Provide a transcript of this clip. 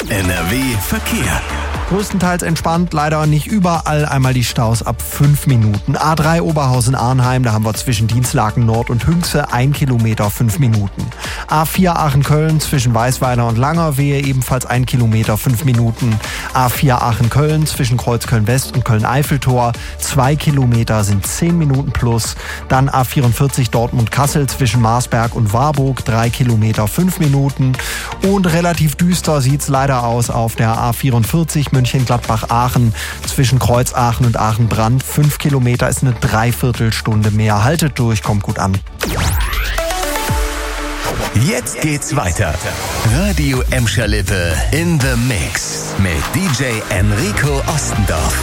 NRW Verkehr. Größtenteils entspannt, leider nicht überall. Einmal die Staus ab 5 Minuten. A3 Oberhausen-Arnheim, da haben wir zwischen Dienstlaken Nord und Hünxe 1 Kilometer 5 Minuten. A4 Aachen-Köln zwischen Weißweiler und Langerwehe ebenfalls 1 Kilometer 5 Minuten. A4 Aachen-Köln zwischen Kreuzköln-West und Köln-Eiffeltor 2 Kilometer sind 10 Minuten plus. Dann A44 Dortmund-Kassel zwischen Marsberg und Warburg 3 Kilometer 5 Minuten. Und relativ düster sieht's leider aus auf der A44 München-Gladbach-Aachen zwischen Kreuzaachen und Aachen-Brand. 5 Kilometer ist eine Dreiviertelstunde mehr. Haltet durch, kommt gut an. Jetzt geht's weiter. Radio Emscher-Lippe in the Mix mit DJ Enrico Ostendorf.